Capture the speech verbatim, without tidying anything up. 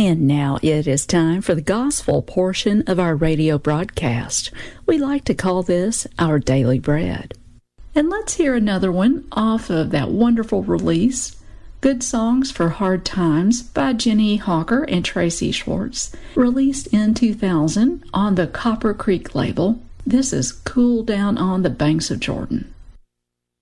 And now it is time for the gospel portion of our radio broadcast. We like to call this our daily bread. And let's hear another one off of that wonderful release, Good Songs for Hard Times by Jenny Hawker and Tracy Schwartz, released in two thousand on the Copper Creek label. This is Cool Down on the Banks of Jordan.